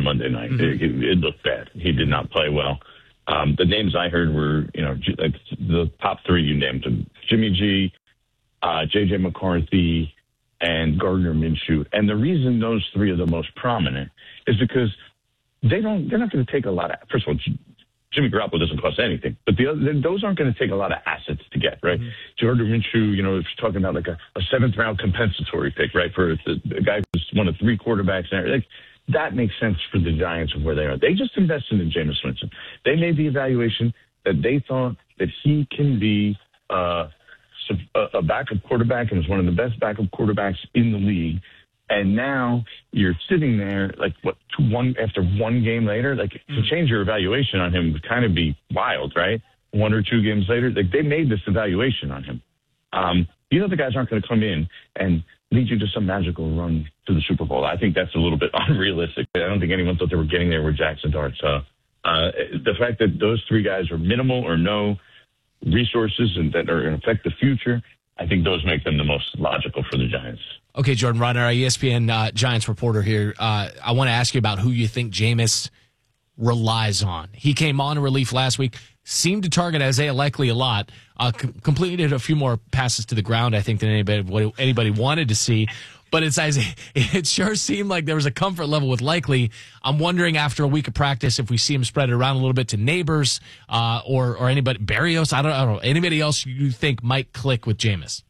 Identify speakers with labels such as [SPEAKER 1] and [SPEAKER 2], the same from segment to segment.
[SPEAKER 1] Monday night. It looked bad. He did not play well. The names I heard were, like the top three you named them: Jimmy G, J.J. McCarthy, and Gardner Minshew. And the reason those three are the most prominent is because they're not going to take a lot of. First of all, Jimmy Garoppolo doesn't cost anything, but those aren't going to take a lot of assets to get, right? Gardner Minshew, if you're talking about like a seventh round compensatory pick, right, for the guy who's one of three quarterbacks there, like that makes sense for the Giants of where they are. They just invested in Jameis Winston. They made the evaluation that they thought that he can be a backup quarterback and was one of the best backup quarterbacks in the league. And now you're sitting there, like, after one game later, like, to change your evaluation on him would kind of be wild, right? 1 or 2 games later, like, they made this evaluation on him. The guys aren't going to come in and lead you to some magical run to the Super Bowl. I think that's a little bit unrealistic. I don't think anyone thought they were getting there with Jackson Dart. So the fact that those three guys are minimal or no resources and that are going to affect the future, I think those make them the most logical for the Giants.
[SPEAKER 2] Okay, Jordan Rodner, our ESPN Giants reporter here. I want to ask you about who you think Jameis relies on. He came on in relief last week, seemed to target Isaiah Likely a lot, completed a few more passes to the ground, I think, than anybody wanted to see. But it sure seemed like there was a comfort level with Likely. I'm wondering after a week of practice if we see him spread it around a little bit to Neighbors or anybody, Berrios, I don't know, anybody else you think might click with Jameis.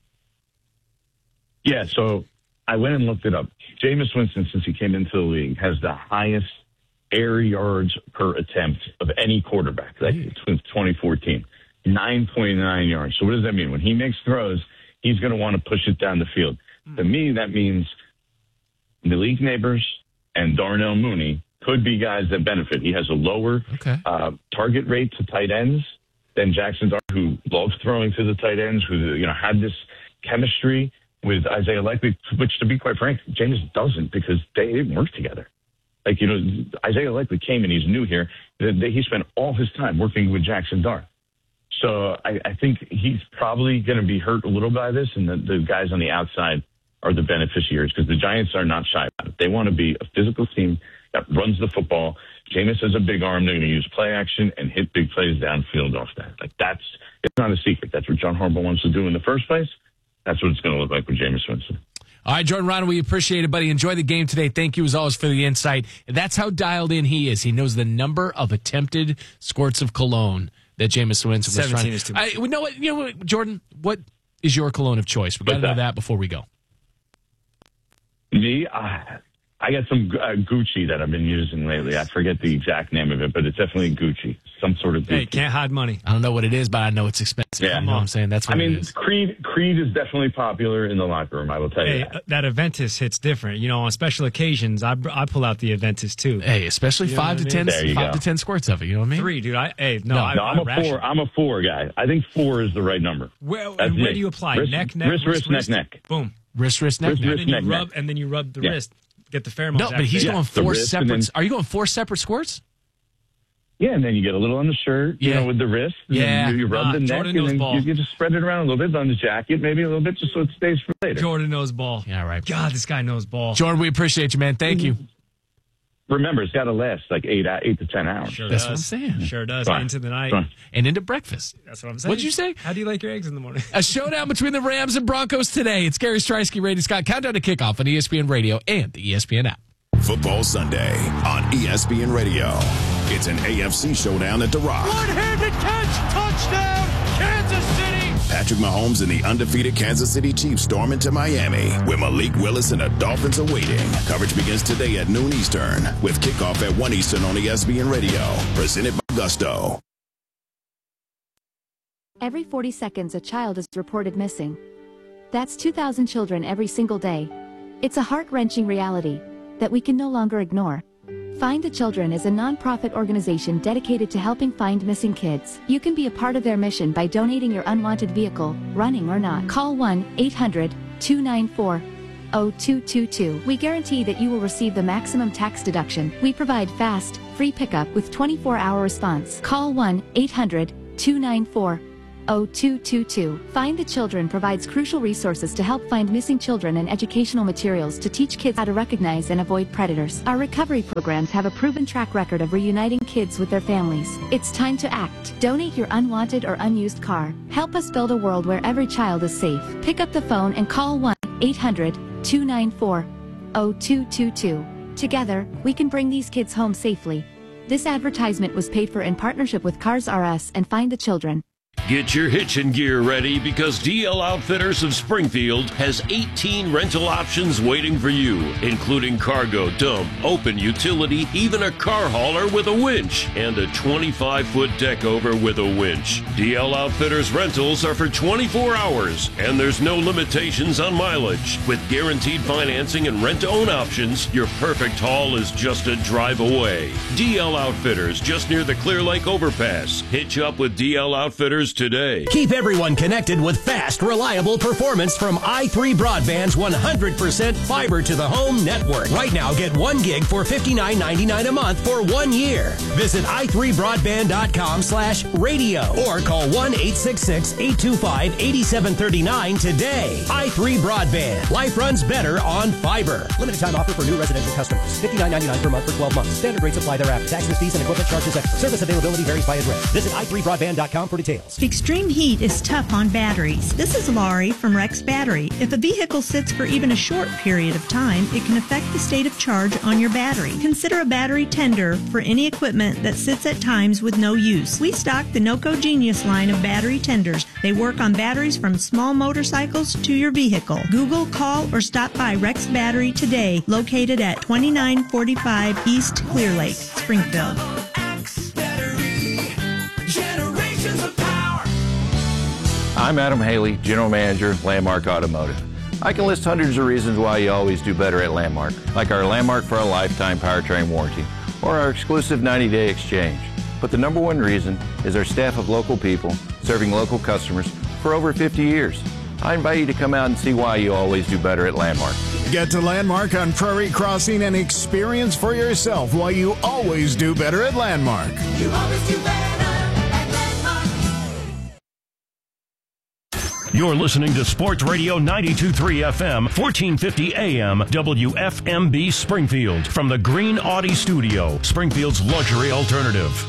[SPEAKER 1] Yeah, so I went and looked it up. Jameis Winston, since he came into the league, has the highest air yards per attempt of any quarterback, since 2014, 9.9 yards. So what does that mean? When he makes throws, he's going to want to push it down the field. To me, that means Malik Neighbors and Darnell Mooney could be guys that benefit. He has a lower target rate to tight ends than Jackson Dart, who loves throwing to the tight ends, who had this chemistry with Isaiah Likely, which, to be quite frank, Jameis doesn't, because they didn't work together. Isaiah Likely came and he's new here. He spent all his time working with Jackson Dart. So I think he's probably going to be hurt a little by this, and the guys on the outside are the beneficiaries, because the Giants are not shy about it. They want to be a physical team that runs the football. Jameis has a big arm. They're going to use play action and hit big plays downfield off that. It's not a secret. That's what John Harbaugh wants to do in the first place. That's what it's going to look like with Jameis Winston.
[SPEAKER 2] All right, Jordan Rodner, we appreciate it, buddy. Enjoy the game today. Thank you, as always, for the insight. That's how dialed in he is. He knows the number of attempted squirts of cologne that Jameis Winston was
[SPEAKER 3] 17 is too much.
[SPEAKER 2] You know what, Jordan? What is your cologne of choice? We got to know that before we go.
[SPEAKER 1] Me? I got some Gucci that I've been using lately. I forget the exact name of it, but it's definitely Gucci. Some sort of Gucci.
[SPEAKER 3] Hey, can't hide money.
[SPEAKER 2] I don't know what it is, but I know it's expensive.
[SPEAKER 1] Yeah.
[SPEAKER 2] You know what I'm saying? That's what it is.
[SPEAKER 1] Creed is definitely popular in the locker room, I will tell you
[SPEAKER 3] that Aventus hits different. On special occasions, I pull out the Aventus too.
[SPEAKER 2] Hey, especially 5 to 10 squirts of it. You know what I mean?
[SPEAKER 3] 3, dude.
[SPEAKER 1] I'm a 4. I'm a 4 guy. I think 4 is the right number.
[SPEAKER 3] Where do you apply?
[SPEAKER 1] Wrist, neck.
[SPEAKER 3] Boom.
[SPEAKER 2] Wrist, neck.
[SPEAKER 3] And then you rub the wrist. Get the pheromones.
[SPEAKER 2] No, but he's going 4 separate. Are you going 4 separate squirts?
[SPEAKER 1] Yeah, and then you get a little on the shirt, with the wrist.
[SPEAKER 2] Yeah.
[SPEAKER 1] You rub the neck, and then you just spread it around a little bit on the jacket, maybe a little bit, just so it stays for later.
[SPEAKER 3] Jordan knows ball.
[SPEAKER 2] Yeah, right.
[SPEAKER 3] God, this guy knows ball.
[SPEAKER 2] Jordan, we appreciate you, man. Thank you.
[SPEAKER 1] Remember, it's got to last like 8 to 10 hours.
[SPEAKER 3] Sure
[SPEAKER 2] That's
[SPEAKER 3] does.
[SPEAKER 2] what I'm saying.
[SPEAKER 3] Sure does.
[SPEAKER 1] Fine.
[SPEAKER 3] Into the night.
[SPEAKER 1] Fine.
[SPEAKER 2] And into breakfast.
[SPEAKER 3] That's what I'm saying.
[SPEAKER 2] What'd you say?
[SPEAKER 3] How do you like your eggs in the morning?
[SPEAKER 2] A showdown between the Rams and Broncos today. It's Gary Striewski, Randy Scott. Countdown to kickoff on ESPN Radio and the ESPN app.
[SPEAKER 4] Football Sunday on ESPN Radio. It's an AFC showdown at The Rock.
[SPEAKER 5] One-handed catch, touchdown, Kansas City.
[SPEAKER 4] Patrick Mahomes and the undefeated Kansas City Chiefs storm into Miami, where Malik Willis and the Dolphins are waiting. Coverage begins today at noon Eastern, with kickoff at 1 Eastern on ESPN Radio. Presented by Gusto.
[SPEAKER 6] Every 40 seconds, a child is reported missing. That's 2,000 children every single day. It's a heart-wrenching reality that we can no longer ignore. Find the Children is a non-profit organization dedicated to helping find missing kids. You can be a part of their mission by donating your unwanted vehicle, running or not. Call 1-800-294-0222. We guarantee that you will receive the maximum tax deduction. We provide fast, free pickup with 24-hour response. Call 1-800-294-0222. 0222. Find the Children provides crucial resources to help find missing children and educational materials to teach kids how to recognize and avoid predators. Our recovery programs have a proven track record of reuniting kids with their families. It's time to act. Donate your unwanted or unused car. Help us build a world where every child is safe. Pick up the phone and call 1-800-294-0222. Together, we can bring these kids home safely. This advertisement was paid for in partnership with Cars R Us and Find the Children.
[SPEAKER 7] Get your hitching gear ready because DL Outfitters of Springfield has 18 rental options waiting for you, including cargo, dump, open utility, even a car hauler with a winch, and a 25-foot deck over with a winch. DL Outfitters rentals are for 24 hours, and there's no limitations on mileage. With guaranteed financing and rent-to-own options, your perfect haul is just a drive away. DL Outfitters, just near the Clear Lake Overpass. Hitch up with DL Outfitters today.
[SPEAKER 8] Keep everyone connected with fast, reliable performance from i3 Broadband's 100% fiber to the home network. Right now, get 1 gig for $59.99 a month for 1 year. Visit i3broadband.com/radio or call 1-866-825-8739 today. i3 Broadband. Life runs better on fiber. Limited time offer for new residential customers. $59.99 per month for 12 months. Standard rates apply thereafter. Taxes, fees, and equipment charges extra. Service availability varies by address. Visit i3broadband.com for details.
[SPEAKER 9] Extreme heat is tough on batteries. This is Laurie from Rex Battery. If a vehicle sits for even a short period of time, it can affect the state of charge on your battery. Consider a battery tender for any equipment that sits at times with no use. We stock the NOCO Genius line of battery tenders. They work on batteries from small motorcycles to your vehicle. Google, call, or stop by Rex Battery today, located at 2945 East Clear Lake, Springfield.
[SPEAKER 10] I'm Adam Haley, General Manager, Landmark Automotive. I can list hundreds of reasons why you always do better at Landmark, like our Landmark for a Lifetime powertrain warranty or our exclusive 90-day exchange. But the number one reason is our staff of local people serving local customers for over 50 years. I invite you to come out and see why you always do better at Landmark.
[SPEAKER 11] Get to Landmark on Prairie Crossing and experience for yourself why you always do better at Landmark.
[SPEAKER 5] You always do better at Landmark.
[SPEAKER 12] You're listening to Sports Radio 92.3 FM, 1450 AM, WFMB Springfield. From the Green Audi Studio, Springfield's luxury alternative.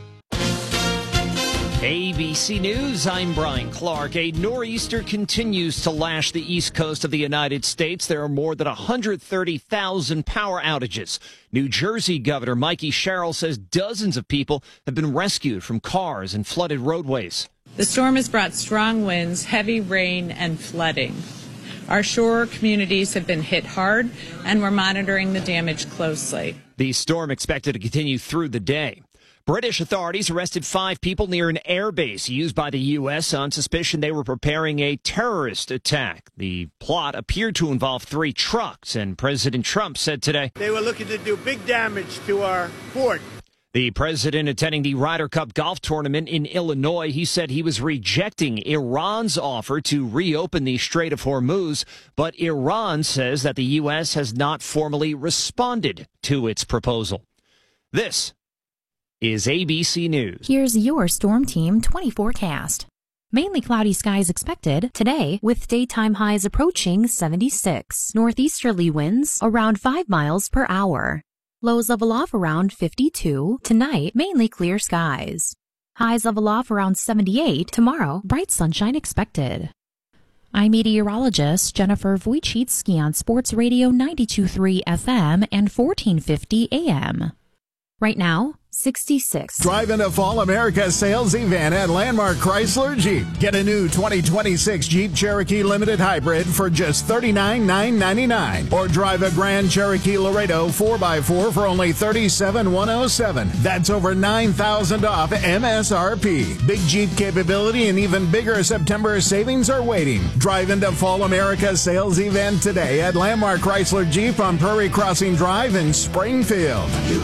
[SPEAKER 13] ABC News, I'm Brian Clark. A nor'easter continues to lash the east coast of the United States. There are more than 130,000 power outages. New Jersey Governor Mikey Sherrill says dozens of people have been rescued from cars and flooded roadways.
[SPEAKER 14] The storm has brought strong winds, heavy rain, and flooding. Our shore communities have been hit hard, and we're monitoring the damage closely.
[SPEAKER 13] The storm expected to continue through the day. British authorities arrested 5 people near an airbase used by the U.S. on suspicion they were preparing a terrorist attack. The plot appeared to involve 3 trucks, and President Trump said today
[SPEAKER 15] they were looking to do big damage to our port.
[SPEAKER 13] The president attending the Ryder Cup golf tournament in Illinois, he said he was rejecting Iran's offer to reopen the Strait of Hormuz, but Iran says that the U.S. has not formally responded to its proposal. This is ABC News.
[SPEAKER 16] Here's your Storm Team 20 forecast. Mainly cloudy skies expected today with daytime highs approaching 76. Northeasterly winds around 5 miles per hour. Lows level off around 52. Tonight, mainly clear skies. Highs level off around 78. Tomorrow, bright sunshine expected. I'm meteorologist Jennifer Wojcicki on Sports Radio 92.3 FM and 1450 AM. Right now, 66.
[SPEAKER 11] Drive into Fall America sales event at Landmark Chrysler Jeep. Get a new 2026 Jeep Cherokee Limited Hybrid for just $39,999. Or drive a Grand Cherokee Laredo 4x4 for only $37,107. That's over $9,000 off MSRP. Big Jeep capability and even bigger September savings are waiting. Drive into Fall America sales event today at Landmark Chrysler Jeep on Prairie Crossing Drive in Springfield.